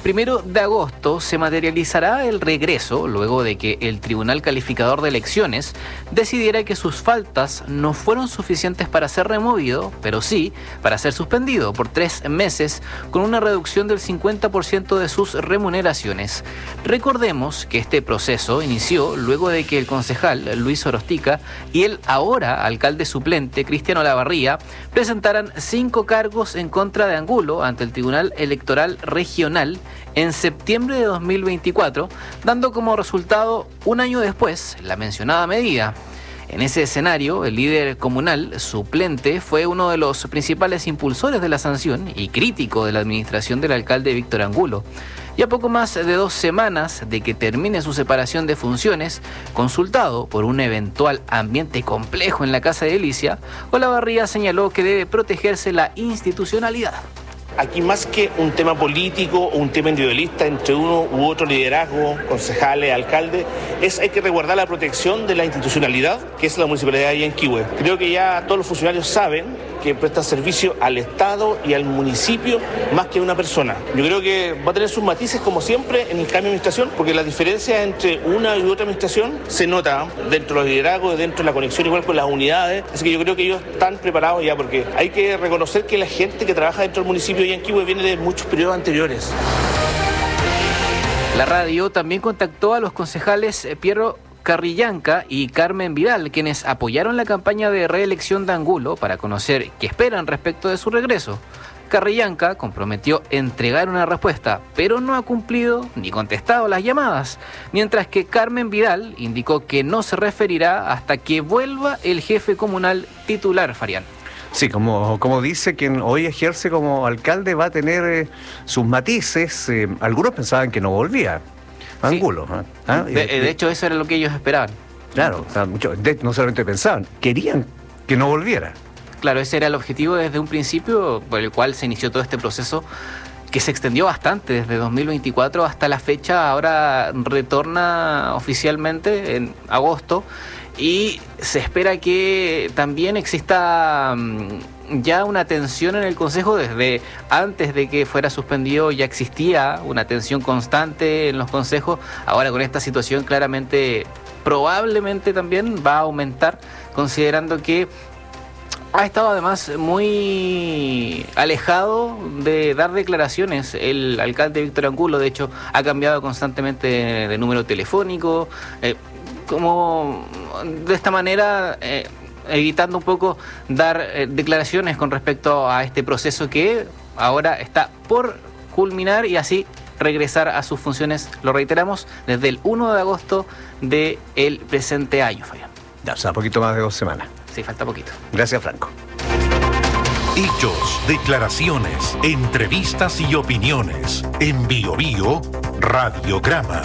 1 de agosto se materializará el regreso luego de que el Tribunal Calificador de Elecciones decidiera que sus faltas no fueron suficientes para ser removido, pero sí para ser suspendido por 3 meses con una reducción del 50% de sus remuneraciones. Recordemos que este proceso inició luego de que el concejal Luis Orostica y el ahora alcalde suplente Cristian Olavarría presentaran 5 cargos en contra de Angulo ante el Tribunal Electoral Regional en septiembre de 2024, dando como resultado un año después la mencionada medida. En ese escenario, el líder comunal suplente fue uno de los principales impulsores de la sanción y crítico de la administración del alcalde Víctor Angulo. Y a poco más de 2 semanas de que termine su separación de funciones, consultado por un eventual ambiente complejo en la Casa de Delicia, Olavarría señaló que debe protegerse la institucionalidad. Aquí más que un tema político o un tema individualista entre uno u otro liderazgo, concejales, alcaldes, hay que resguardar la protección de la institucionalidad, que es la municipalidad de Yanquihue. Creo que ya todos los funcionarios saben que presta servicio al Estado y al municipio más que a una persona. Yo creo que va a tener sus matices como siempre en el cambio de administración, porque la diferencia entre una y otra administración se nota dentro de los liderazgos, dentro de la conexión igual con las unidades, así que yo creo que ellos están preparados ya, porque hay que reconocer que la gente que trabaja dentro del municipio de Yanquihue viene de muchos periodos anteriores. La radio también contactó a los concejales Piero Carrillanca y Carmen Vidal, quienes apoyaron la campaña de reelección de Angulo para conocer qué esperan respecto de su regreso. Carrillanca comprometió entregar una respuesta, pero no ha cumplido ni contestado las llamadas, mientras que Carmen Vidal indicó que no se referirá hasta que vuelva el jefe comunal titular, Farián. Sí, como dice, quien hoy ejerce como alcalde va a tener sus matices. Algunos pensaban que no volvía Angulo. Sí. De hecho, eso era lo que ellos esperaban. Claro, o sea, no solamente pensaban, querían que no volviera. Claro, ese era el objetivo desde un principio por el cual se inició todo este proceso que se extendió bastante desde 2024 hasta la fecha. Ahora retorna oficialmente en agosto y se espera que también exista ya una tensión en el Consejo. Desde antes de que fuera suspendido ya existía una tensión constante en los consejos. Ahora con esta situación claramente, probablemente también va a aumentar, considerando que ha estado además muy alejado de dar declaraciones el alcalde Víctor Angulo. De hecho, ha cambiado constantemente de número telefónico, como de esta manera evitando un poco dar declaraciones con respecto a este proceso que ahora está por culminar y así regresar a sus funciones, lo reiteramos, desde el 1 de agosto del presente año, Fabián. Ya, o sea, poquito más de 2 semanas. Sí, falta poquito. Gracias, Franco. Hechos, declaraciones, entrevistas y opiniones. En Bio Bio, Radiograma.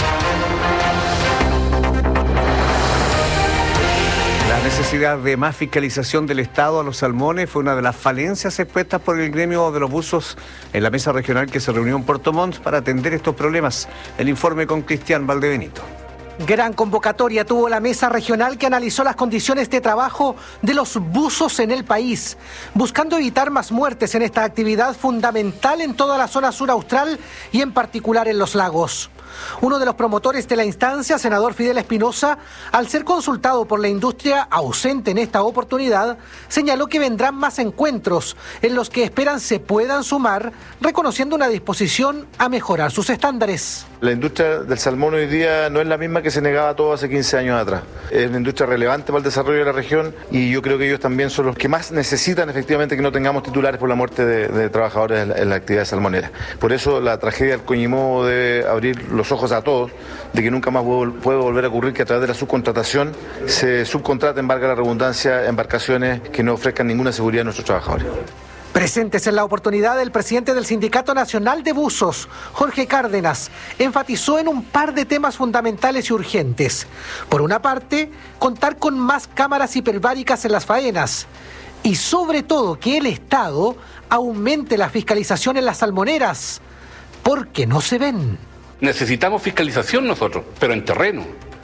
La necesidad de más fiscalización del Estado a los salmones fue una de las falencias expuestas por el gremio de los buzos en la mesa regional que se reunió en Puerto Montt para atender estos problemas. El informe con Cristian Valdebenito. Gran convocatoria tuvo la mesa regional que analizó las condiciones de trabajo de los buzos en el país, buscando evitar más muertes en esta actividad fundamental en toda la zona sur austral y en particular en los lagos. Uno de los promotores de la instancia, senador Fidel Espinosa, al ser consultado por la industria ausente en esta oportunidad, señaló que vendrán más encuentros en los que esperan se puedan sumar, reconociendo una disposición a mejorar sus estándares. La industria del salmón hoy día no es la misma que se negaba todo hace 15 años atrás. Es una industria relevante para el desarrollo de la región y yo creo que ellos también son los que más necesitan efectivamente que no tengamos titulares por la muerte de trabajadores en la actividad salmonera. Por eso la tragedia del Coñimó debe abrir los ojos a todos de que nunca más puede volver a ocurrir que a través de la subcontratación se subcontraten, valga la redundancia, embarcaciones que no ofrezcan ninguna seguridad a nuestros trabajadores. Presentes en la oportunidad, el presidente del Sindicato Nacional de Buzos, Jorge Cárdenas, enfatizó en un par de temas fundamentales y urgentes. Por una parte, contar con más cámaras hiperbáricas en las faenas y sobre todo que el Estado aumente la fiscalización en las salmoneras, porque no se ven. Necesitamos fiscalización nosotros, pero en terreno.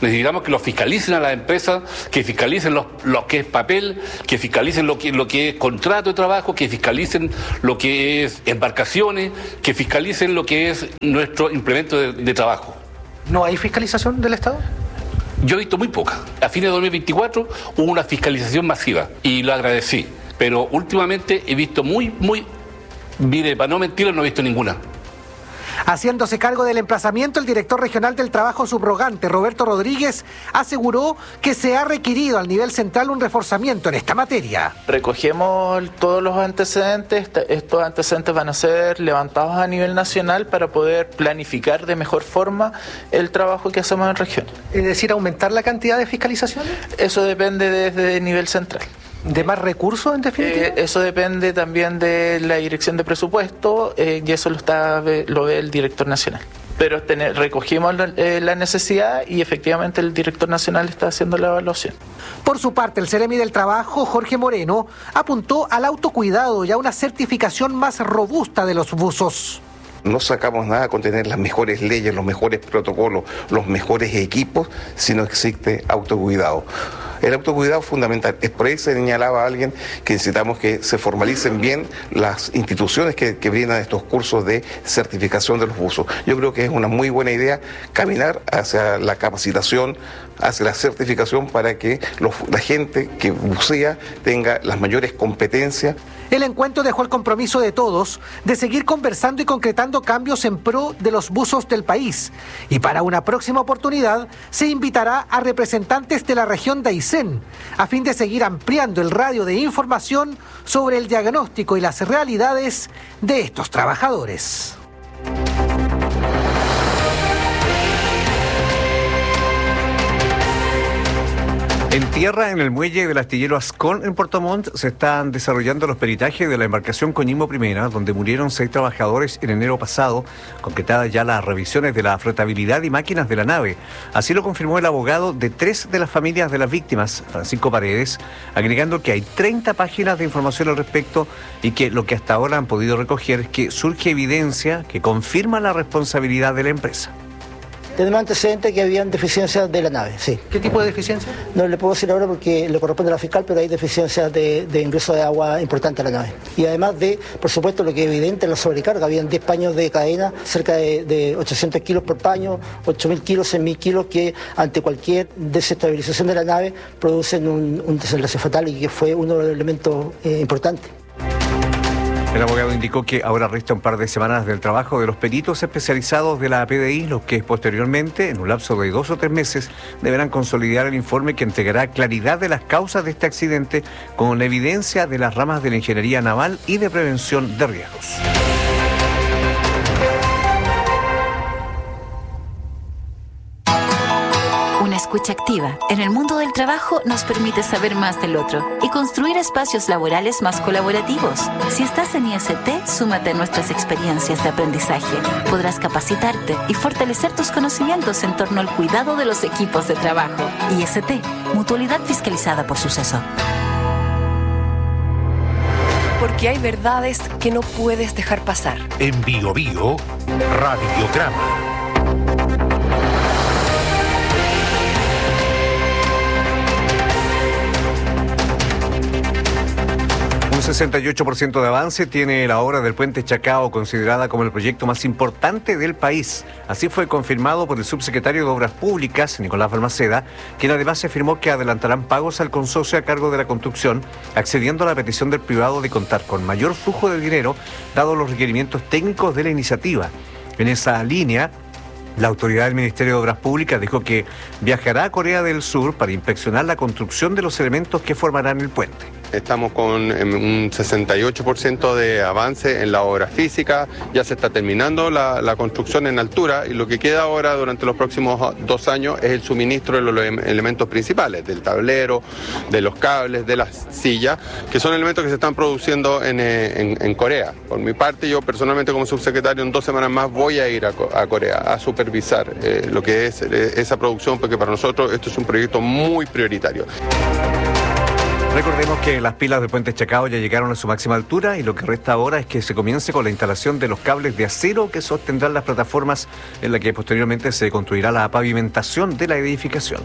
Necesitamos que los fiscalicen a las empresas, que fiscalicen lo que es papel, que fiscalicen lo que es contrato de trabajo, que fiscalicen lo que es embarcaciones, que fiscalicen lo que es nuestro implemento de trabajo. ¿No hay fiscalización del Estado? Yo he visto muy poca. A fines de 2024 hubo una fiscalización masiva y lo agradecí. Pero últimamente he visto mire, para no mentir, no he visto ninguna. Haciéndose cargo del emplazamiento, el director regional del trabajo subrogante, Roberto Rodríguez, aseguró que se ha requerido al nivel central un reforzamiento en esta materia. Recogemos todos los antecedentes, estos antecedentes van a ser levantados a nivel nacional para poder planificar de mejor forma el trabajo que hacemos en región. Es decir, aumentar la cantidad de fiscalizaciones. Eso depende desde el nivel central. ¿De más recursos, en definitiva? Eso depende también de la dirección de presupuesto y eso lo ve el director nacional. Pero recogimos la necesidad y efectivamente el director nacional está haciendo la evaluación. Por su parte, el Ceremi del Trabajo, Jorge Moreno, apuntó al autocuidado y a una certificación más robusta de los buzos. No sacamos nada con tener las mejores leyes, los mejores protocolos, los mejores equipos, si no existe autocuidado. El autocuidado es fundamental. Es por ahí se señalaba a alguien que necesitamos que se formalicen bien las instituciones que brindan estos cursos de certificación de los buzos. Yo creo que es una muy buena idea caminar hacia la capacitación, hacia la certificación para que la gente que bucea tenga las mayores competencias. El encuentro dejó el compromiso de todos de seguir conversando y concretando cambios en pro de los buzos del país. Y para una próxima oportunidad se invitará a representantes de la región de Aysén, a fin de seguir ampliando el radio de información sobre el diagnóstico y las realidades de estos trabajadores. En tierra, en el muelle del astillero Ascón, en Puerto Montt, se están desarrollando los peritajes de la embarcación Coñimbo I, donde murieron 6 trabajadores en enero pasado, concretadas ya las revisiones de la flotabilidad y máquinas de la nave. Así lo confirmó el abogado de 3 de las familias de las víctimas, Francisco Paredes, agregando que hay 30 páginas de información al respecto y que lo que hasta ahora han podido recoger es que surge evidencia que confirma la responsabilidad de la empresa. Tenemos antecedentes que habían deficiencias de la nave, sí. ¿Qué tipo de deficiencia? No le puedo decir ahora porque le corresponde a la fiscal, pero hay deficiencias de ingreso de agua importante a la nave. Y además de, por supuesto, lo que es evidente, la sobrecarga. Habían 10 paños de cadena, cerca de 800 kilos por paño, 8.000 kilos, 100.000 kilos, que ante cualquier desestabilización de la nave producen un desenlace fatal y que fue uno de los elementos importantes. El abogado indicó que ahora resta un par de semanas del trabajo de los peritos especializados de la PDI, los que posteriormente, en un lapso de 2 o 3 meses, deberán consolidar el informe que entregará claridad de las causas de este accidente con la evidencia de las ramas de la ingeniería naval y de prevención de riesgos. Una escucha activa en el mundo del trabajo nos permite saber más del otro y construir espacios laborales más colaborativos. Si estás en IST, súmate a nuestras experiencias de aprendizaje. Podrás capacitarte y fortalecer tus conocimientos en torno al cuidado de los equipos de trabajo. IST, Mutualidad Fiscalizada por Suceso. Porque hay verdades que no puedes dejar pasar. En Bio Bio, Radiograma. Un 68% de avance tiene la obra del Puente Chacao, considerada como el proyecto más importante del país. Así fue confirmado por el subsecretario de Obras Públicas, Nicolás Balmaceda, quien además afirmó que adelantarán pagos al consorcio a cargo de la construcción, accediendo a la petición del privado de contar con mayor flujo de dinero, dado los requerimientos técnicos de la iniciativa. En esa línea, la autoridad del Ministerio de Obras Públicas dijo que viajará a Corea del Sur para inspeccionar la construcción de los elementos que formarán el puente. Estamos con un 68% de avance en la obra física, ya se está terminando la construcción en altura y lo que queda ahora durante los próximos 2 años es el suministro de los elementos principales, del tablero, de los cables, de las sillas, que son elementos que se están produciendo en Corea. Por mi parte, yo personalmente como subsecretario en 2 semanas más voy a ir a Corea a supervisar lo que es esa producción, porque para nosotros esto es un proyecto muy prioritario. Recordemos que las pilas de Puente Chacao ya llegaron a su máxima altura y lo que resta ahora es que se comience con la instalación de los cables de acero que sostendrán las plataformas en la que posteriormente se construirá la pavimentación de la edificación.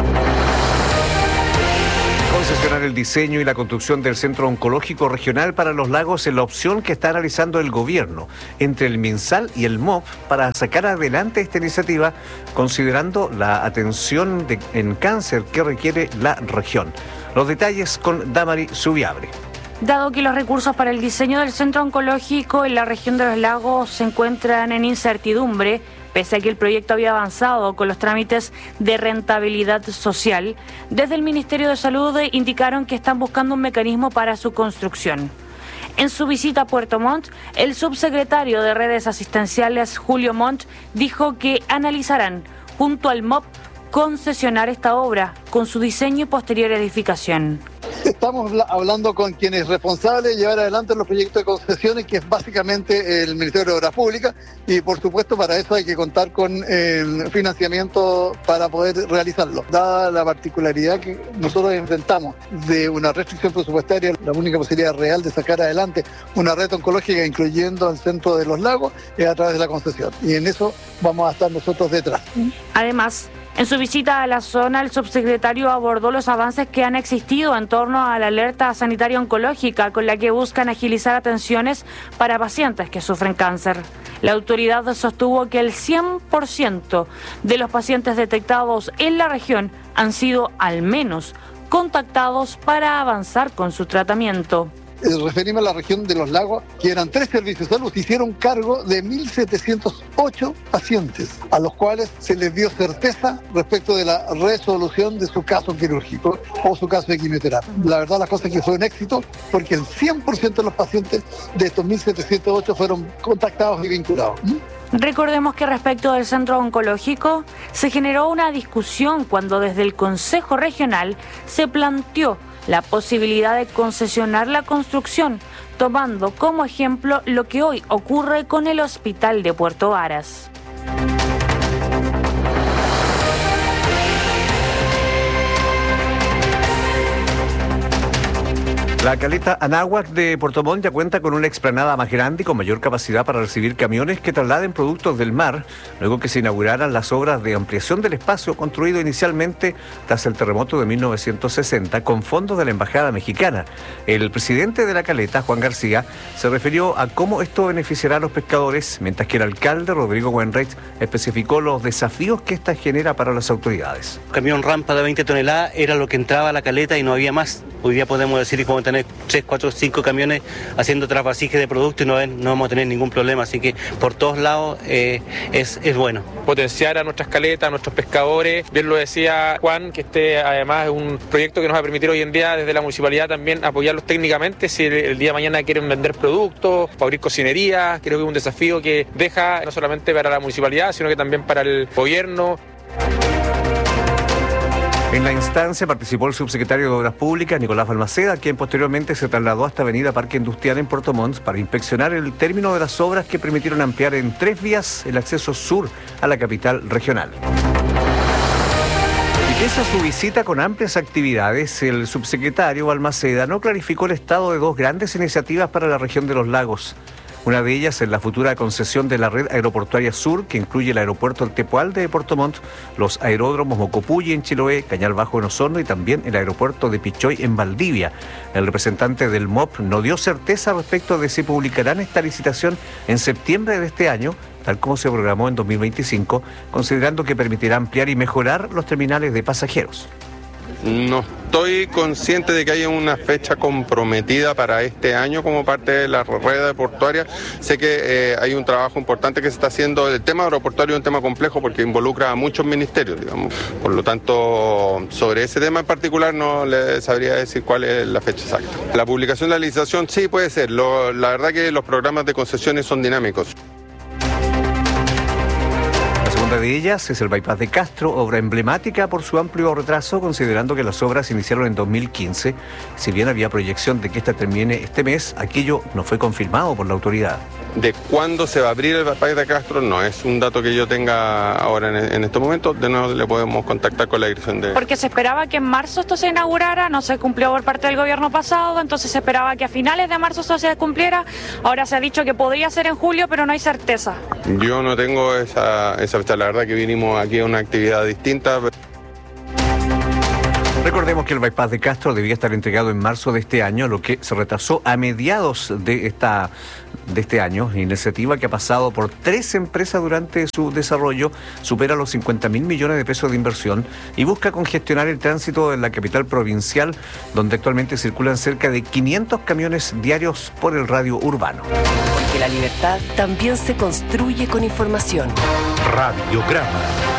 Concesionar el diseño y la construcción del Centro Oncológico Regional para los Lagos es la opción que está analizando el gobierno entre el MinSal y el MOP para sacar adelante esta iniciativa, considerando la atención en cáncer que requiere la región. Los detalles con Damari Subiabre. Dado que los recursos para el diseño del centro oncológico en la región de los lagos se encuentran en incertidumbre, pese a que el proyecto había avanzado con los trámites de rentabilidad social, desde el Ministerio de Salud indicaron que están buscando un mecanismo para su construcción. En su visita a Puerto Montt, el subsecretario de Redes Asistenciales, Julio Montt, dijo que analizarán, junto al MOP, concesionar esta obra con su diseño y posterior edificación. Estamos hablando con quien es responsable de llevar adelante los proyectos de concesiones, que es básicamente el Ministerio de Obras Públicas, y por supuesto para eso hay que contar con financiamiento para poder realizarlo. Dada la particularidad que nosotros enfrentamos de una restricción presupuestaria, la única posibilidad real de sacar adelante una red oncológica incluyendo el centro de los lagos es a través de la concesión, y en eso vamos a estar nosotros detrás. Además, en su visita a la zona, el subsecretario abordó los avances que han existido en torno a la alerta sanitaria oncológica, con la que buscan agilizar atenciones para pacientes que sufren cáncer. La autoridad sostuvo que el 100% de los pacientes detectados en la región han sido al menos contactados para avanzar con su tratamiento. Referimos a la región de los lagos, que eran 3 servicios de salud, se hicieron cargo de 1.708 pacientes, a los cuales se les dio certeza respecto de la resolución de su caso quirúrgico o su caso de quimioterapia. La verdad, la cosa es que fue un éxito, porque el 100% de los pacientes de estos 1.708 fueron contactados y vinculados. Recordemos que respecto del centro oncológico, se generó una discusión cuando desde el Consejo Regional se planteó la posibilidad de concesionar la construcción, tomando como ejemplo lo que hoy ocurre con el Hospital de Puerto Varas. La caleta Anáhuac de Puerto Montt ya cuenta con una explanada más grande y con mayor capacidad para recibir camiones que trasladen productos del mar, luego que se inauguraran las obras de ampliación del espacio construido inicialmente tras el terremoto de 1960 con fondos de la Embajada Mexicana. El presidente de la caleta, Juan García, se refirió a cómo esto beneficiará a los pescadores, mientras que el alcalde, Rodrigo Wainwright, especificó los desafíos que esta genera para las autoridades. Camión rampa de 20 toneladas era lo que entraba a la caleta y no había más. Hoy día podemos decir que vamos a tener 3, 4, 5 camiones haciendo trasvasijes de productos y no vamos a tener ningún problema, así que por todos lados es bueno. Potenciar a nuestras caletas, a nuestros pescadores, bien lo decía Juan, que este además es un proyecto que nos va a permitir hoy en día desde la municipalidad también apoyarlos técnicamente si el día de mañana quieren vender productos, o abrir cocinerías. Creo que es un desafío que deja no solamente para la municipalidad, sino que también para el gobierno. En la instancia participó el subsecretario de Obras Públicas, Nicolás Balmaceda, quien posteriormente se trasladó hasta Avenida Parque Industrial en Puerto Montt para inspeccionar el término de las obras que permitieron ampliar en 3 vías el acceso sur a la capital regional. Y pese a su visita con amplias actividades, el subsecretario Balmaceda no clarificó el estado de 2 grandes iniciativas para la región de los lagos. Una de ellas es la futura concesión de la red aeroportuaria sur, que incluye el aeropuerto El Tepualde de Puerto Montt, los aeródromos Mocopulli en Chiloé, Cañar Bajo en Osorno y también el aeropuerto de Pichoy en Valdivia. El representante del MOP no dio certeza respecto de si publicarán esta licitación en septiembre de este año, tal como se programó en 2025, considerando que permitirá ampliar y mejorar los terminales de pasajeros. No estoy consciente de que haya una fecha comprometida para este año como parte de la red portuaria. Sé que hay un trabajo importante que se está haciendo. El tema aeroportuario es un tema complejo porque involucra a muchos ministerios, digamos. Por lo tanto, sobre ese tema en particular no le sabría decir cuál es la fecha exacta. La publicación de la licitación sí puede ser. La verdad que los programas de concesiones son dinámicos. Una de ellas es el bypass de Castro, obra emblemática por su amplio retraso, considerando que las obras iniciaron en 2015. Si bien había proyección de que esta termine este mes, aquello no fue confirmado por la autoridad. De cuándo se va a abrir el bypass de Castro, no es un dato que yo tenga ahora en estos momentos. De nuevo le podemos contactar con la dirección de... Porque se esperaba que en marzo esto se inaugurara, no se cumplió por parte del gobierno pasado, entonces se esperaba que a finales de marzo esto se cumpliera. Ahora se ha dicho que podría ser en julio, pero no hay certeza. Yo no tengo esa fecha, la verdad que vinimos aquí a una actividad distinta. Recordemos que el bypass de Castro debía estar entregado en marzo de este año, lo que se retrasó a mediados de este año. Iniciativa que ha pasado por 3 empresas durante su desarrollo, supera los 50.000 millones de pesos de inversión y busca congestionar el tránsito en la capital provincial, donde actualmente circulan cerca de 500 camiones diarios por el radio urbano. Porque la libertad también se construye con información. Radiograma.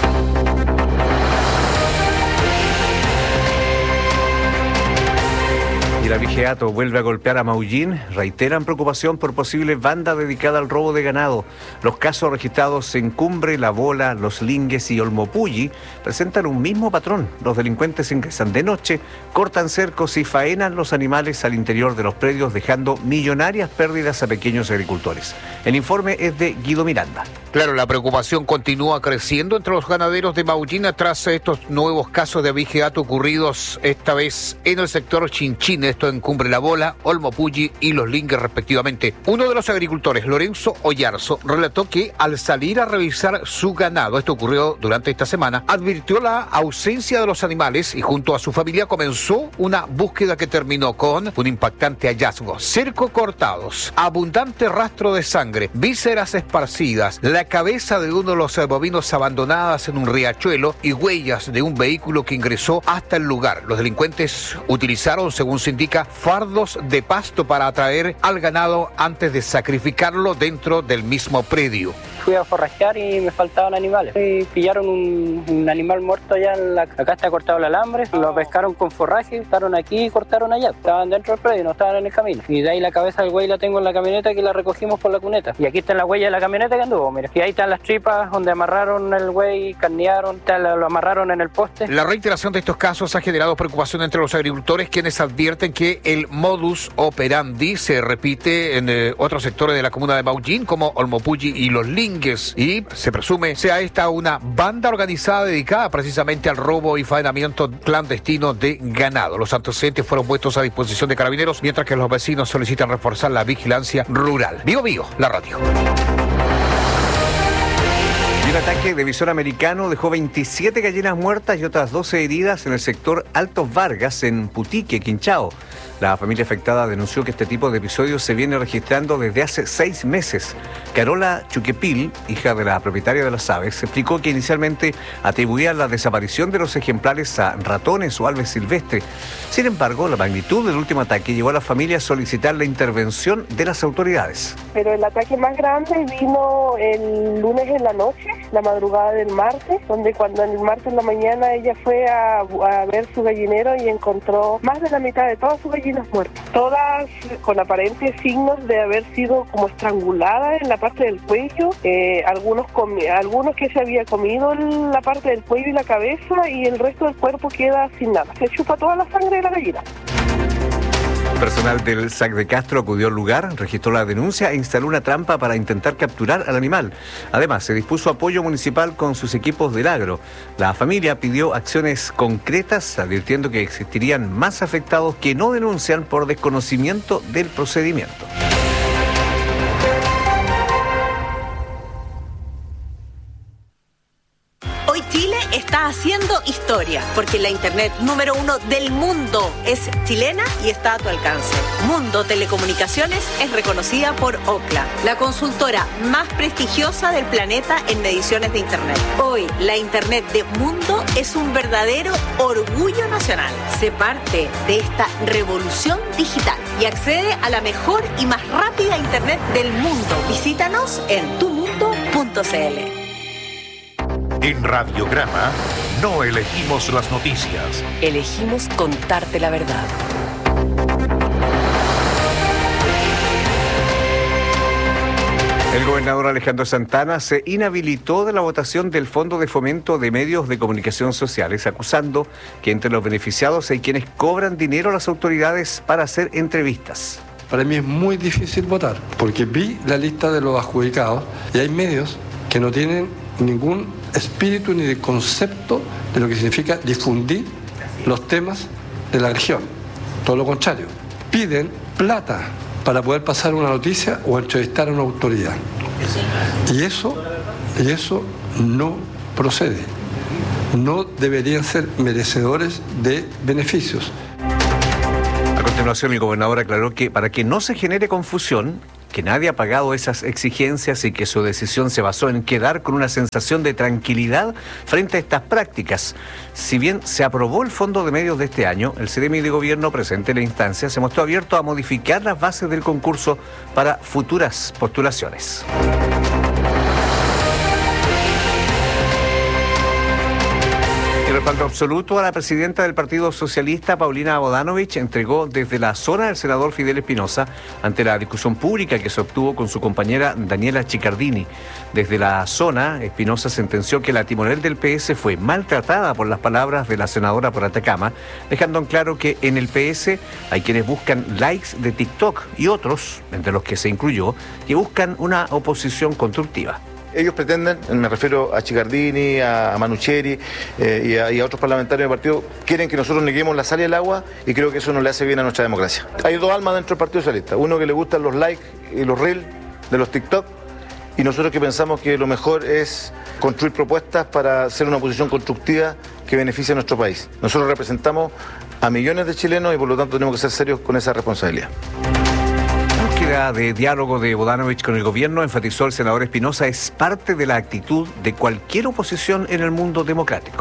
Y la Vigiato vuelve a golpear a Maullín. Reiteran preocupación por posible banda dedicada al robo de ganado. Los casos registrados en Cumbre, La Bola, Los Lingues y Olmopulli presentan un mismo patrón. Los delincuentes ingresan de noche, cortan cercos y faenan los animales al interior de los predios, dejando millonarias pérdidas a pequeños agricultores. El informe es de Guido Miranda. Claro, la preocupación continúa creciendo entre los ganaderos de Maullín tras estos nuevos casos de abigeato ocurridos esta vez en el sector Chinchín, esto en Cumbre La Bola, Olmopulli y Los Lingues respectivamente. Uno de los agricultores, Lorenzo Oyarzo, relató que al salir a revisar su ganado, esto ocurrió durante esta semana, advirtió la ausencia de los animales y junto a su familia comenzó una búsqueda que terminó con un impactante hallazgo: cerco cortados, abundante rastro de sangre, vísceras esparcidas, la cabeza de uno de los bovinos abandonadas en un riachuelo y huellas de un vehículo que ingresó hasta el lugar. Los delincuentes utilizaron, según se indica, fardos de pasto para atraer al ganado antes de sacrificarlo dentro del mismo predio. Fui a forrajear y me faltaban animales. Y pillaron un animal muerto allá acá está cortado el alambre, lo pescaron con forraje, estaron aquí y cortaron allá. Estaban dentro del predio, no estaban en el camino. Y de ahí la cabeza del güey la tengo en la camioneta, que la recogimos por la cuneta. Y aquí está la huella de la camioneta que anduvo, mire. Y ahí están las tripas donde amarraron el güey, carnearon, lo amarraron en el poste. La reiteración de estos casos ha generado preocupación entre los agricultores, quienes advierten que el modus operandi se repite en otros sectores de la comuna de Maullín, como Olmopulli y Los Lingues, y se presume sea esta una banda organizada dedicada precisamente al robo y faenamiento clandestino de ganado. Los antecedentes fueron puestos a disposición de Carabineros, mientras que los vecinos solicitan reforzar la vigilancia rural. Vigo, la radio. Y un ataque de visor americano dejó 27 gallinas muertas y otras 12 heridas en el sector Altos Vargas, en Putique, Quinchao. La familia afectada denunció que este tipo de episodios se viene registrando desde hace 6 meses. Carola Chuquepil, hija de la propietaria de las aves, explicó que inicialmente atribuía la desaparición de los ejemplares a ratones o aves silvestres. Sin embargo, la magnitud del último ataque llevó a la familia a solicitar la intervención de las autoridades. Pero el ataque más grande vino el lunes en la noche, la madrugada del martes, donde cuando el martes en la mañana ella fue a ver su gallinero y encontró más de la mitad de todas sus gallinas muertas, todas con aparentes signos de haber sido como estranguladas en la parte del cuello, algunos que se había comido la parte del cuello y la cabeza, y el resto del cuerpo queda sin nada, se chupa toda la sangre de la gallina. Personal del SAC de Castro acudió al lugar, registró la denuncia e instaló una trampa para intentar capturar al animal. Además, se dispuso apoyo municipal con sus equipos del agro. La familia pidió acciones concretas, advirtiendo que existirían más afectados que no denuncian por desconocimiento del procedimiento. Hoy Chile está haciendo historia, porque la internet número 1 del mundo es chilena y está a tu alcance. Mundo Telecomunicaciones es reconocida por Ookla, la consultora más prestigiosa del planeta en mediciones de internet. Hoy, la internet de Mundo es un verdadero orgullo nacional. Sé parte de esta revolución digital y accede a la mejor y más rápida internet del mundo. Visítanos en tumundo.cl. En Radiograma no elegimos las noticias. Elegimos contarte la verdad. El gobernador Alejandro Santana se inhabilitó de la votación del Fondo de Fomento de Medios de Comunicación Sociales, acusando que entre los beneficiados hay quienes cobran dinero a las autoridades para hacer entrevistas. para mí es muy difícil votar, porque vi la lista de los adjudicados y hay medios que no tienen ningún espíritu ni de concepto de lo que significa difundir los temas de la región. Todo lo contrario, piden plata para poder pasar una noticia o entrevistar a una autoridad. Y eso no procede. No deberían ser merecedores de beneficios. A continuación, el gobernador aclaró que para que no se genere confusión, que nadie ha pagado esas exigencias y que su decisión se basó en quedar con una sensación de tranquilidad frente a estas prácticas. Si bien se aprobó el Fondo de Medios de este año, el CEREMI de Gobierno presente en la instancia se mostró abierto a modificar las bases del concurso para futuras postulaciones. Respaldo absoluto a la presidenta del Partido Socialista, Paulina Bodanovich, entregó desde la zona el senador Fidel Espinosa ante la discusión pública que se obtuvo con su compañera Daniela Chiccardini. Desde la zona, Espinosa sentenció que la timonel del PS fue maltratada por las palabras de la senadora por Atacama, dejando en claro que en el PS hay quienes buscan likes de TikTok y otros, entre los que se incluyó, que buscan una oposición constructiva. Ellos pretenden, me refiero a Chiccardini, a Manucheri y a otros parlamentarios del partido, quieren que nosotros neguemos la sal y el agua y creo que eso no le hace bien a nuestra democracia. Hay dos almas dentro del Partido Socialista, uno que le gustan los likes y los reels de los TikTok y nosotros que pensamos que lo mejor es construir propuestas para hacer una oposición constructiva que beneficie a nuestro país. Nosotros representamos a millones de chilenos y por lo tanto tenemos que ser serios con esa responsabilidad. De diálogo de Bodanovich con el gobierno, enfatizó el senador Espinosa, es parte de la actitud de cualquier oposición en el mundo democrático.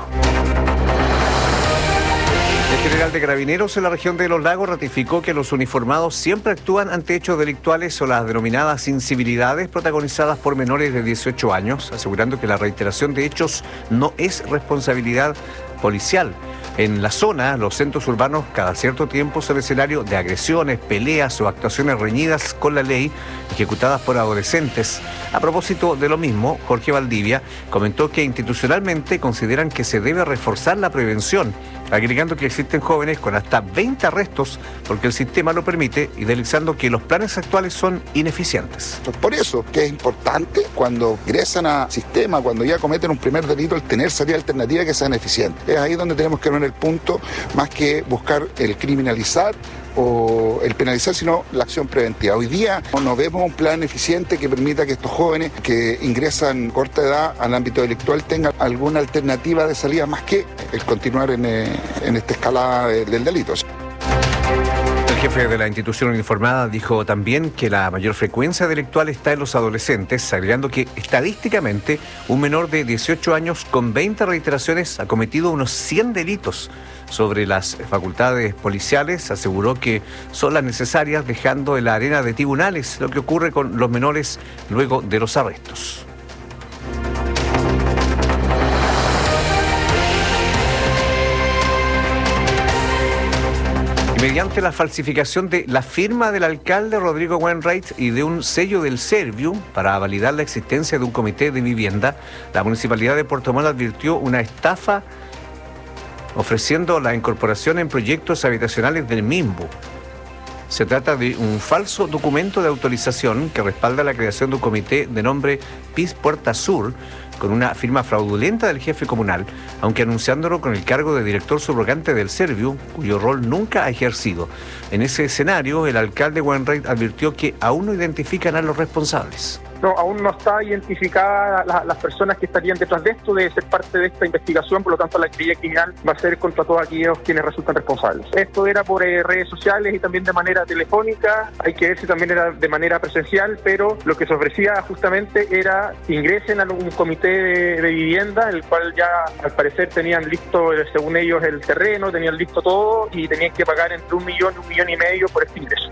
El general de Carabineros en la región de Los Lagos ratificó que los uniformados siempre actúan ante hechos delictuales o las denominadas incivilidades protagonizadas por menores de 18 años, asegurando que la reiteración de hechos no es responsabilidad policial. En la zona, los centros urbanos cada cierto tiempo son escenario de agresiones, peleas o actuaciones reñidas con la ley ejecutadas por adolescentes. A propósito de lo mismo, Jorge Valdivia comentó que institucionalmente consideran que se debe reforzar la prevención, agregando que existen jóvenes con hasta 20 arrestos porque el sistema lo permite y deslizando que los planes actuales son ineficientes. Por eso que es importante cuando ingresan al sistema, cuando ya cometen un primer delito, el tener salida alternativa que sean eficientes. Es ahí donde tenemos que ver el punto, más que buscar el criminalizar o el penalizar, sino la acción preventiva. Hoy día no vemos un plan eficiente que permita que estos jóvenes que ingresan corta edad al ámbito delictual tengan alguna alternativa de salida más que el continuar en esta escalada del delito. El jefe de la institución uniformada dijo también que la mayor frecuencia delictual está en los adolescentes, agregando que estadísticamente un menor de 18 años con 20 reiteraciones ha cometido unos 100 delitos. Sobre las facultades policiales, aseguró que son las necesarias, dejando en la arena de tribunales lo que ocurre con los menores luego de los arrestos. Mediante la falsificación de la firma del alcalde Rodrigo Wainwright y de un sello del Servium para validar la existencia de un comité de vivienda, la Municipalidad de Puerto Montt advirtió una estafa ofreciendo la incorporación en proyectos habitacionales del MIMBU. Se trata de un falso documento de autorización que respalda la creación de un comité de nombre PIS Puerta Sur, con una firma fraudulenta del jefe comunal, aunque anunciándolo con el cargo de director subrogante del Servium, cuyo rol nunca ha ejercido. En ese escenario, el alcalde Wainwright advirtió que aún no identifican a los responsables. No, aún no está identificada las personas que estarían detrás de esto, de ser parte de esta investigación, por lo tanto la actividad criminal va a ser contra todos aquellos quienes resultan responsables. Esto era por redes sociales y también de manera telefónica, hay que ver si también era de manera presencial, pero lo que se ofrecía justamente era que ingresen a un comité de vivienda, el cual ya al parecer tenían listo, según ellos, el terreno, tenían listo todo y tenían que pagar entre 1 millón y 1,5 millones por este ingreso.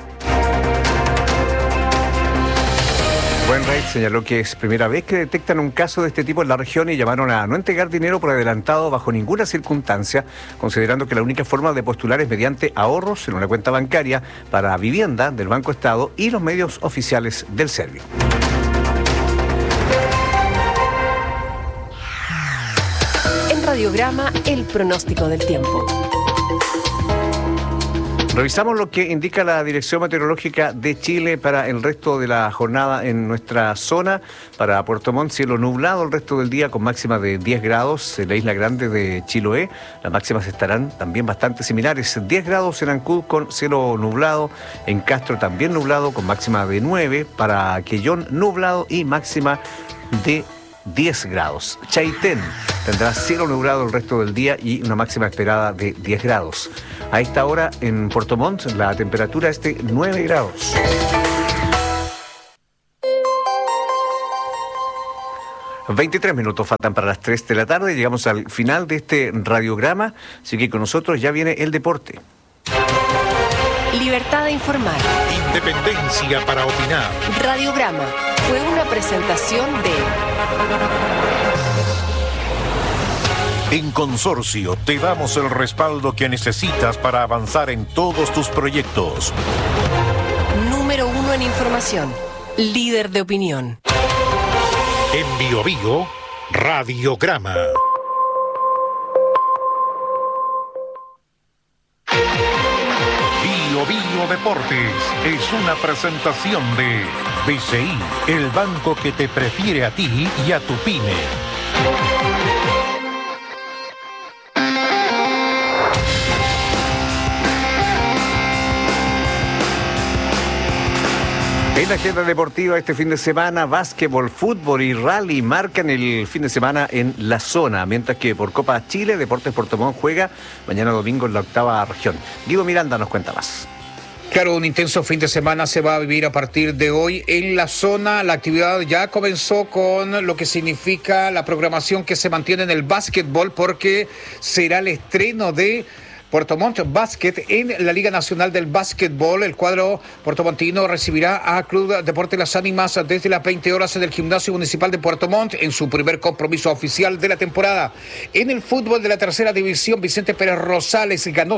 Wainwright señaló que es primera vez que detectan un caso de este tipo en la región y llamaron a no entregar dinero por adelantado bajo ninguna circunstancia, considerando que la única forma de postular es mediante ahorros en una cuenta bancaria para vivienda del Banco Estado y los medios oficiales del Servio. En Radiograma, el pronóstico del tiempo. Revisamos lo que indica la Dirección Meteorológica de Chile para el resto de la jornada en nuestra zona. Para Puerto Montt, cielo nublado el resto del día con máxima de 10 grados. En la isla grande de Chiloé, las máximas estarán también bastante similares. 10 grados en Ancud con cielo nublado. En Castro también nublado con máxima de 9. Para Quellón nublado y máxima de 10 grados. Chaitén tendrá cielo nublado el resto del día y una máxima esperada de 10 grados. A esta hora en Puerto Montt la temperatura es de 9 grados. ...23 minutos faltan para las 3 de la tarde... ...llegamos al final de este radiograma... ...así que con nosotros ya viene el deporte. Libertad de informar. Independencia para opinar. Radiograma fue una presentación de... En Consorcio te damos el respaldo que necesitas para avanzar en todos tus proyectos. Número 1 en información. Líder de opinión. En Biobío, Radiograma. Biobío Deportes es una presentación de BCI, el banco que te prefiere a ti y a tu pyme. En la agenda deportiva este fin de semana, básquetbol, fútbol y rally marcan el fin de semana en la zona, mientras que por Copa Chile, Deportes Puerto Montt juega mañana domingo en la 8ª región. Guido Miranda nos cuenta más. Claro, un intenso fin de semana se va a vivir a partir de hoy en la zona. La actividad ya comenzó con lo que significa la programación que se mantiene en el básquetbol, porque será el estreno de Puerto Montt Basket en la Liga Nacional del Básquetbol. El cuadro puertomontino recibirá a Club Deportes Las Ánimas desde las 20 horas en el Gimnasio Municipal de Puerto Montt en su primer compromiso oficial de la temporada. En el fútbol de la tercera división, Vicente Pérez Rosales ganó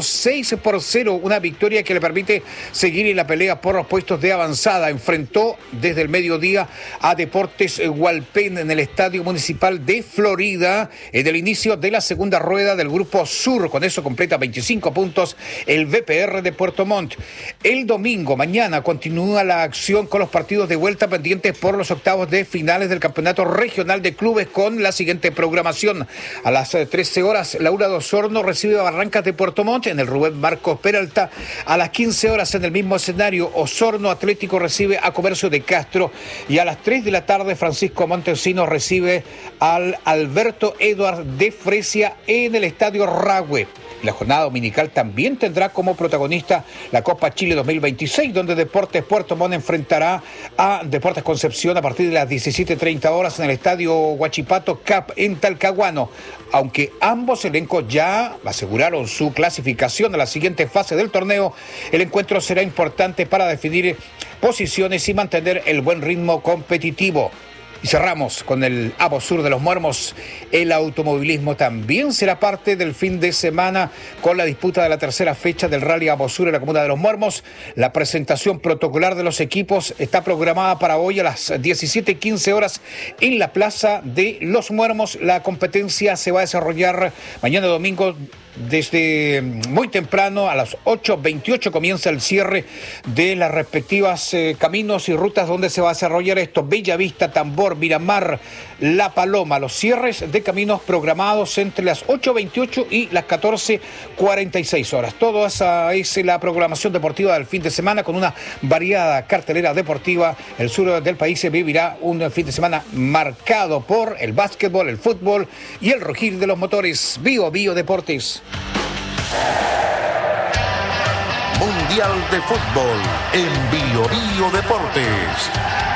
6-0, una victoria que le permite seguir en la pelea por los puestos de avanzada. Enfrentó desde el mediodía a Deportes Hualpén en el Estadio Municipal de Florida en el inicio de la segunda rueda del Grupo Sur. Con eso completa 25 puntos el VPR de Puerto Montt. El domingo, mañana, continúa la acción con los partidos de vuelta pendientes por los octavos de finales del Campeonato Regional de Clubes con la siguiente programación. A las 13 horas, Laura de Osorno recibe a Barrancas de Puerto Montt en el Rubén Marcos Peralta. A las 15 horas, en el mismo escenario, Osorno Atlético recibe a Comercio de Castro. Y a las 3 de la tarde, Francisco Montesinos recibe al Alberto Eduard de Fresia en el Estadio Rahue. La jornada dominical también tendrá como protagonista la Copa Chile 2026, donde Deportes Puerto Montt enfrentará a Deportes Concepción a partir de las 17:30 horas en el Estadio Huachipato Cap en Talcahuano. Aunque ambos elencos ya aseguraron su clasificación a la siguiente fase del torneo, el encuentro será importante para definir posiciones y mantener el buen ritmo competitivo. Y cerramos con el Abosur de los Muermos. El automovilismo también será parte del fin de semana con la disputa de la tercera fecha del Rally Abosur en la comuna de Los Muermos. La presentación protocolar de los equipos está programada para hoy a las 17:15 horas en la Plaza de Los Muermos. La competencia se va a desarrollar mañana domingo desde muy temprano. A las 8:28 comienza el cierre de las respectivas caminos y rutas donde se va a desarrollar esto. Bellavista, Tambor, Miramar, La Paloma. Los cierres de caminos programados entre las 8:28 y las 14:46 horas. Toda esa es la programación deportiva del fin de semana con una variada cartelera deportiva. El sur del país se vivirá un fin de semana marcado por el básquetbol, el fútbol y el rugir de los motores. Biobío Deportes. Mundial de Fútbol en Biobío Deportes.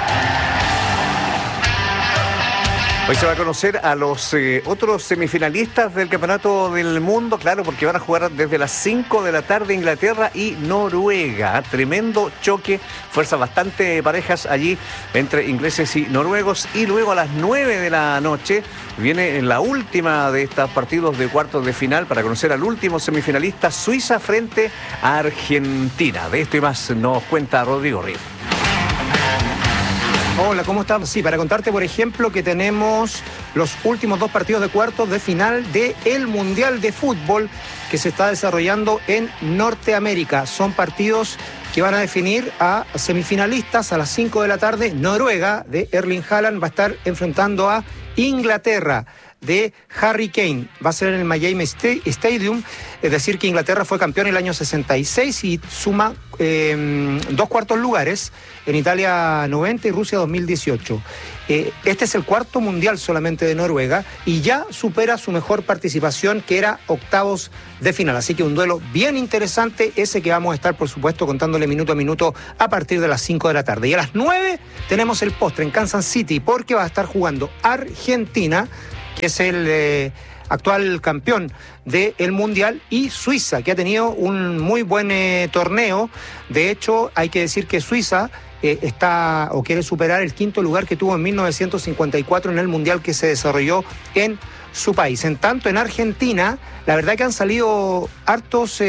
Hoy se va a conocer a los otros semifinalistas del Campeonato del Mundo, claro, porque van a jugar desde las 5 de la tarde Inglaterra y Noruega. Tremendo choque, fuerzas bastante parejas allí entre ingleses y noruegos. Y luego a las 9 de la noche viene la última de estos partidos de cuartos de final para conocer al último semifinalista, Suiza frente a Argentina. De esto y más nos cuenta Rodrigo Ríos. Hola, ¿cómo estás? Sí, para contarte, por ejemplo, que tenemos los últimos 2 partidos de cuartos de final del Mundial de Fútbol que se está desarrollando en Norteamérica. Son partidos que van a definir a semifinalistas a las 5 de la tarde. Noruega, de Erling Haaland, va a estar enfrentando a Inglaterra, de Harry Kane. Va a ser en el Miami Stadium, es decir que Inglaterra fue campeón en el año 66 y suma 2 cuartos lugares, en Italia 90 y Rusia 2018. Este es el 4º mundial solamente de Noruega y ya supera su mejor participación, que era octavos de final. Así que un duelo bien interesante, ese que vamos a estar, por supuesto, contándole minuto a minuto a partir de las 5 de la tarde. Y a las 9 tenemos el postre en Kansas City, porque va a estar jugando Argentina, que es el actual campeón del Mundial, y Suiza, que ha tenido un muy buen torneo. De hecho, hay que decir que Suiza está o quiere superar el 5º lugar que tuvo en 1954 en el Mundial que se desarrolló en su país. En tanto, en Argentina, la verdad que han salido hartos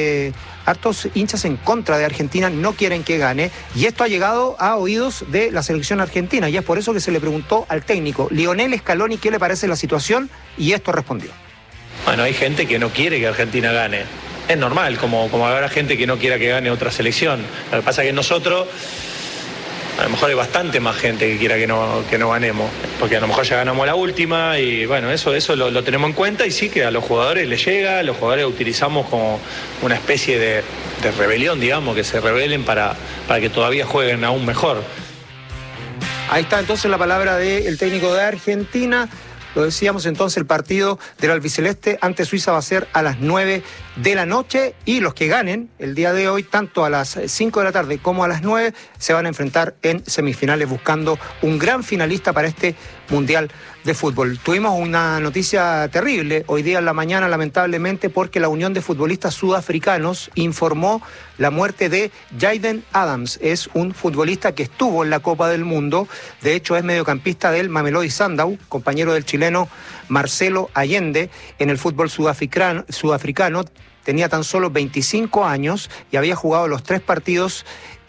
hinchas en contra de Argentina, no quieren que gane, y esto ha llegado a oídos de la selección argentina, y es por eso que se le preguntó al técnico Lionel Scaloni qué le parece la situación, y esto respondió. Bueno, hay gente que no quiere que Argentina gane. Es normal, como habrá gente que no quiera que gane otra selección. Lo que pasa es que nosotros, a lo mejor hay bastante más gente que quiera que no ganemos, porque a lo mejor ya ganamos la última y bueno, eso lo tenemos en cuenta, y sí que a los jugadores les llega, los jugadores utilizamos como una especie de rebelión, digamos, que se rebelen para que todavía jueguen aún mejor. Ahí está entonces la palabra del técnico de Argentina. Lo decíamos entonces, el partido del albiceleste ante Suiza va a ser a las 9 de la noche, y los que ganen el día de hoy, tanto a las 5 de la tarde como a las 9, se van a enfrentar en semifinales buscando un gran finalista para este Mundial de Fútbol. Tuvimos una noticia terrible hoy día en la mañana, lamentablemente, porque la Unión de Futbolistas Sudafricanos informó la muerte de Jayden Adams. Es un futbolista que estuvo en la Copa del Mundo, de hecho es mediocampista del Mamelodi Sundowns, compañero del chileno Marcelo Allende en el fútbol sudafricano. Tenía tan solo 25 años y había jugado los 3 partidos.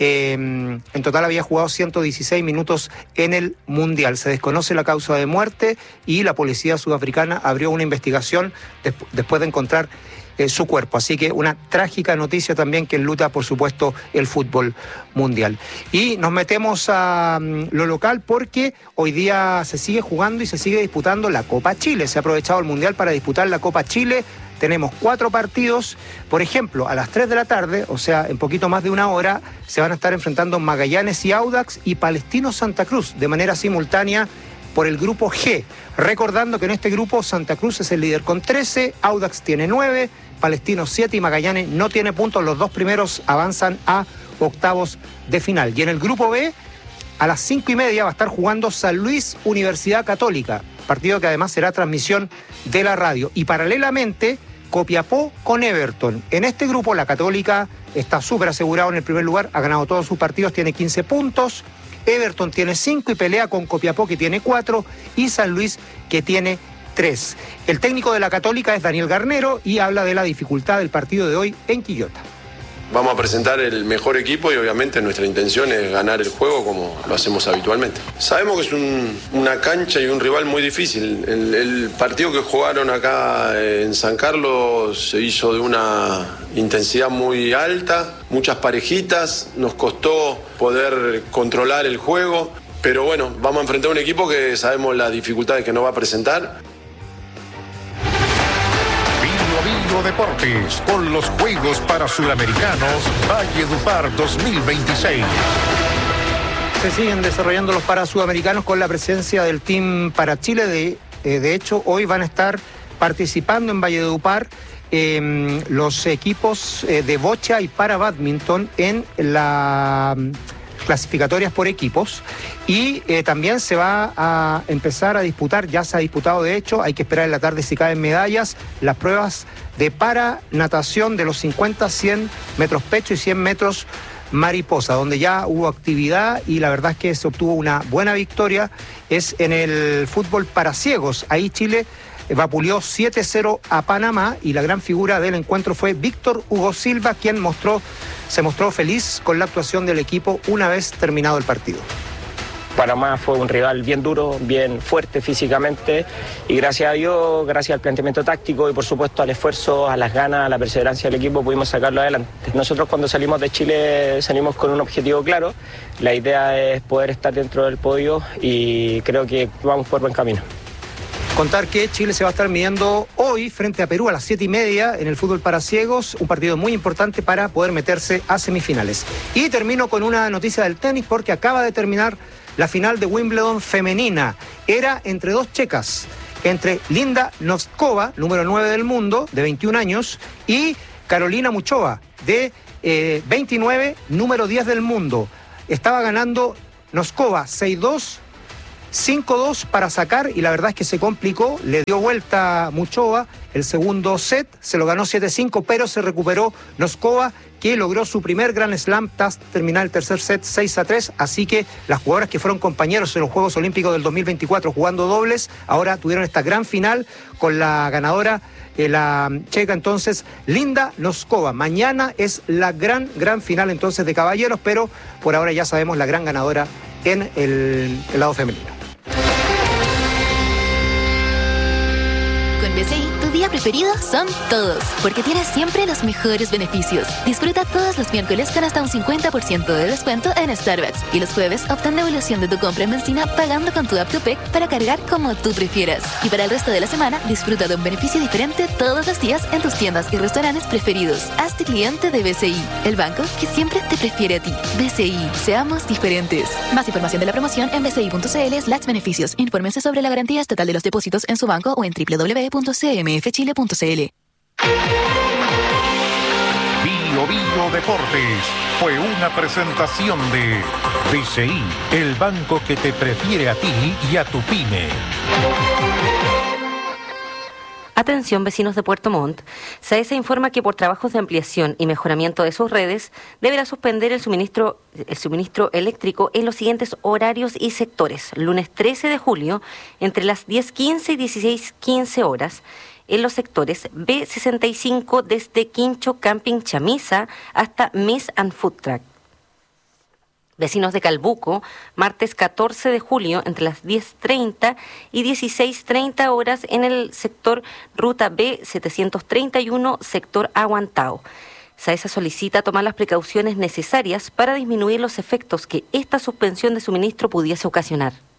En total había jugado 116 minutos en el Mundial. Se desconoce la causa de muerte y la policía sudafricana abrió una investigación después de encontrar su cuerpo. Así que una trágica noticia también que enluta, por supuesto, el fútbol mundial. Y nos metemos a lo local, porque hoy día se sigue jugando y se sigue disputando la Copa Chile. Se ha aprovechado el Mundial para disputar la Copa Chile. Tenemos 4 partidos. Por ejemplo, a las 3 de la tarde, o sea, en poquito más de una hora, se van a estar enfrentando Magallanes y Audax y Palestino Santa Cruz de manera simultánea por el grupo G. Recordando que en este grupo Santa Cruz es el líder con 13, Audax tiene 9, Palestino 7 y Magallanes no tiene puntos. Los 2 primeros avanzan a octavos de final. Y en el grupo B, a las 5:30 va a estar jugando San Luis Universidad Católica, partido que además será transmisión de la radio. Y paralelamente, Copiapó con Everton. En este grupo la Católica está súper asegurado en el primer lugar, ha ganado todos sus partidos, tiene 15 puntos. Everton tiene 5 y pelea con Copiapó, que tiene 4, y San Luis, que tiene 3. El técnico de la Católica es Daniel Garnero y habla de la dificultad del partido de hoy en Quillota. Vamos a presentar el mejor equipo y obviamente nuestra intención es ganar el juego como lo hacemos habitualmente. Sabemos que es una cancha y un rival muy difícil. El partido que jugaron acá en San Carlos se hizo de una intensidad muy alta, muchas parejitas, nos costó poder controlar el juego, pero bueno, vamos a enfrentar a un equipo que sabemos las dificultades que nos va a presentar. Deportes con los Juegos para Suramericanos Valledupar 2026. Se siguen desarrollando los Parasudamericanos con la presencia del Team para Chile. De hecho, hoy van a estar participando en Valledupar los equipos de bocha y para badminton en la clasificatorias por equipos, y también se va a empezar a disputar, ya se ha disputado de hecho, hay que esperar en la tarde si caen medallas, las pruebas de para natación de los 50, 100 metros pecho y 100 metros mariposa, donde ya hubo actividad y la verdad es que se obtuvo una buena victoria. Es en el fútbol para ciegos, ahí Chile vapuleó 7-0 a Panamá y la gran figura del encuentro fue Víctor Hugo Silva, quien se mostró feliz con la actuación del equipo una vez terminado el partido. Panamá fue un rival bien duro, bien fuerte físicamente y gracias a Dios, gracias al planteamiento táctico y por supuesto al esfuerzo, a las ganas, a la perseverancia del equipo pudimos sacarlo adelante. Nosotros cuando salimos de Chile salimos con un objetivo claro, la idea es poder estar dentro del podio y creo que vamos por buen camino. Contar que Chile se va a estar midiendo hoy frente a Perú a las 7:30 en el fútbol para ciegos, un partido muy importante para poder meterse a semifinales. Y termino con una noticia del tenis porque acaba de terminar la final de Wimbledon femenina. Era entre dos checas, entre Linda Noskova, número 9 del mundo, de 21 años, y Carolina Muchova, de 29, número 10 del mundo. Estaba ganando Noskova 6-2, 5-2 para sacar y la verdad es que se complicó, le dio vuelta Muchova, el segundo set se lo ganó 7-5, pero se recuperó Noskova, que logró su primer Grand Slam tras terminar el tercer set 6-3, así que las jugadoras que fueron compañeros en los Juegos Olímpicos del 2024 jugando dobles, ahora tuvieron esta gran final con la ganadora, la checa entonces Linda Noskova. Mañana es la gran final entonces de caballeros, pero por ahora ya sabemos la gran ganadora en el lado femenino. Con BCI, tu día preferido son todos, porque tienes siempre los mejores beneficios. Disfruta todos los miércoles con hasta un 50% de descuento en Starbucks y los jueves obtén devolución de tu compra en benzina pagando con tu app Tupec para cargar como tú prefieras. Y para el resto de la semana, disfruta de un beneficio diferente todos los días en tus tiendas y restaurantes preferidos. Hazte cliente de BCI, el banco que siempre te prefiere a ti. BCI, seamos diferentes. Más información de la promoción en bci.cl/beneficios. Infórmense sobre la garantía estatal de los depósitos en su banco o en www.cmfchile.cl. Bio Bio Deportes fue una presentación de BCI, el banco que te prefiere a ti y a tu pyme. Atención, vecinos de Puerto Montt. SAESA informa que por trabajos de ampliación y mejoramiento de sus redes, deberá suspender el suministro eléctrico en los siguientes horarios y sectores. Lunes 13 de julio, entre las 10:15 y 16:15 horas, en los sectores B65 desde Quincho Camping Chamisa hasta Miss and Food Truck. Vecinos de Calbuco, martes 14 de julio, entre las 10:30 y 16:30 horas en el sector Ruta B731, sector Aguantao. SAESA solicita tomar las precauciones necesarias para disminuir los efectos que esta suspensión de suministro pudiese ocasionar.